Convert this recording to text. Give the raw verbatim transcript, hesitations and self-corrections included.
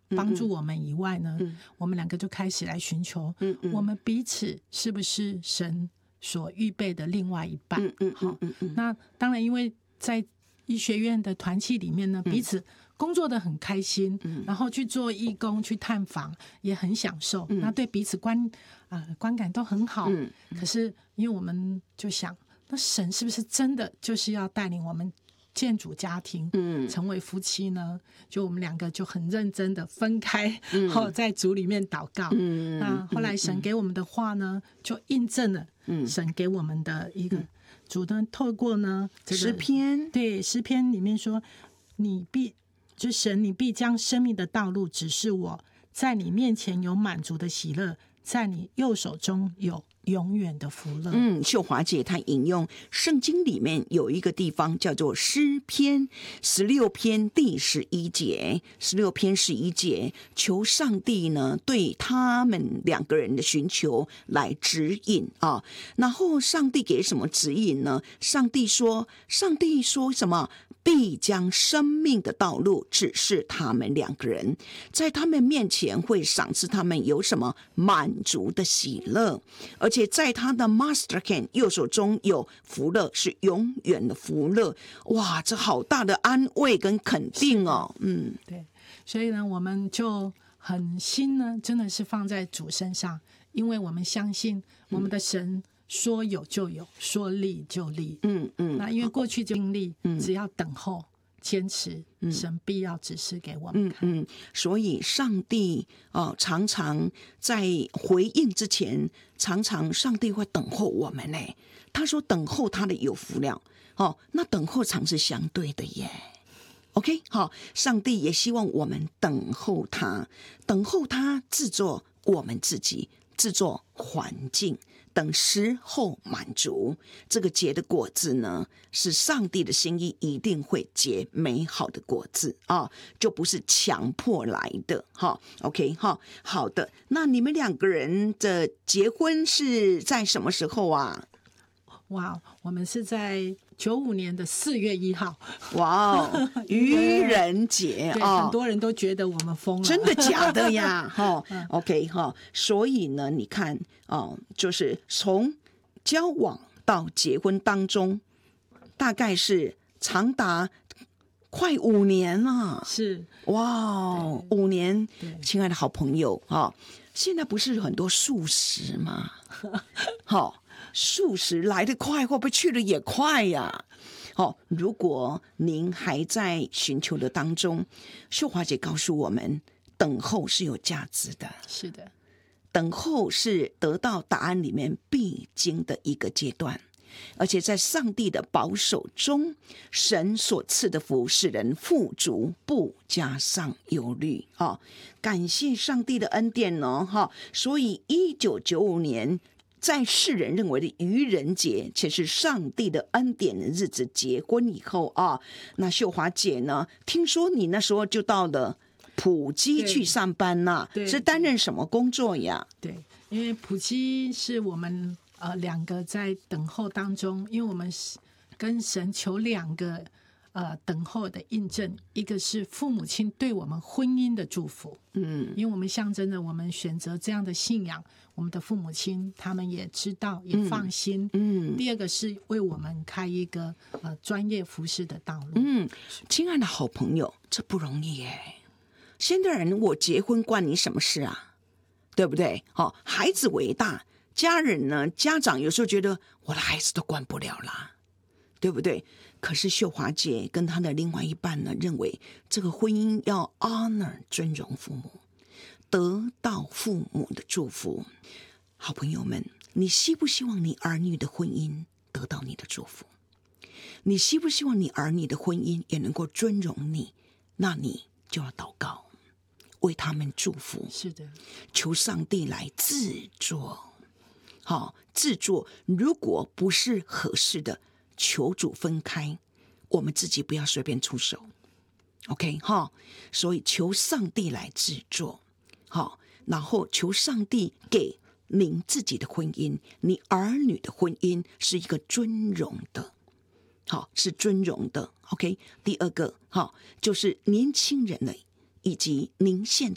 帮助我们以外呢，嗯、我们两个就开始来寻求，嗯嗯、我们彼此是不是神所预备的另外一半？嗯嗯嗯嗯嗯、那当然，因为在医学院的团契里面呢，彼此工作得很开心，嗯、然后去做义工、去探访也很享受，嗯、那对彼此观啊、呃、观感都很好。嗯、可是因为我们就想，那神是不是真的就是要带领我们建主家庭，嗯，成为夫妻呢？就我们两个就很认真的分开，嗯、后在主里面祷告。嗯、那后来神给我们的话呢，就印证了神给我们的一个、嗯、主呢，透过呢、这个、 诗篇， 对诗篇里面说，你必就神，你必将生命的道路指示我，在你面前有满足的喜乐，在你右手中有永远的福乐。 嗯，秀华姐她引用圣经里面有一个地方叫做诗篇十六篇第十一节，十六篇十一节，求上帝呢对他们两个人的寻求来指引啊。然后上帝给什么指引呢？上帝说，上帝说什么？必将生命的道路指示他们两个人，在他们面前会赏赐他们有什么满足的喜乐，而且在他的 Master Hand 右手中有福乐，是永远的福乐。哇，这好大的安慰跟肯定哦。嗯， 对，所以呢，我们就很心呢，真的是放在主身上，因为我们相信我们的神。说有就有，说立就立。嗯嗯，那因为过去经历，嗯、只要等候、坚持，嗯、神必要指示给我们看。 嗯嗯，所以上帝哦，常常在回应之前，常常上帝会等候我们呢。他说等候他的有福了。哦，那等候常是相对的耶。OK， 好，上帝也希望我们等候他，等候他制作我们自己，制作环境。等时候满足，这个结的果子呢，是上帝的心意，一定会结美好的果子啊，就不是强迫来的哈。OK 哈，好的。那你们两个人的结婚是在什么时候啊？ 哇，我们是在九五年的四月一号。 哇哦，愚人节啊、哦！很多人都觉得我们疯了， 真的假的呀？哈，OK 哈，所以呢，你看哦，就是从交往到结婚当中，大概是长达快五年了。 是哇，五年，亲爱的好朋友哈、哦，现在不是很多素食吗？好、哦。素食来得快，会不会去得也快呀？哦，如果您还在寻求的当中，秀华姐告诉我们，等候是有价值的。 是的， 等候是得到答案里面必经的一个阶段，而且在上帝的保守中，神所赐的福使人富足，不加上忧虑。哦，感谢上帝的恩典哦，哈！所以一九九五年。在世人认为的愚人节，且是上帝的恩典的日子，结婚以后啊，那秀华姐呢？听说你那时候就到了普基去上班呐、啊，是担任什么工作呀？ 对，因为普基是我们呃两个在等候当中，因为我们跟神求两个呃等候的印证，一个是父母亲对我们婚姻的祝福，嗯，因为我们象征着我们选择这样的信仰。我们的父母亲他们也知道也放心。嗯，第二个是为我们开一个呃专业服侍的道路。 嗯，亲爱的好朋友，这不容易耶。现代人我结婚关你什么事啊？对不对？哦，孩子为大，家人呢，家长有时候觉得我的孩子都管不了啦，对不对？可是秀华姐跟她的另外一半呢，认为这个婚姻要 honor 尊荣父母。得到父母的祝福，好朋友们，你希不希望你儿女的婚姻得到你的祝福？你希不希望你儿女的婚姻也能够尊荣你？那你就要祷告，为他们祝福。 是的， 求上帝来制作，好制作。如果不是合适的，求主分开，我们自己不要随便出手。OK 哈，所以求上帝来制作。好，然后求上帝给您自己的婚姻，你儿女的婚姻是一个尊荣的，好，是尊荣的。OK， 第二个，好，就是年轻人呢，以及您现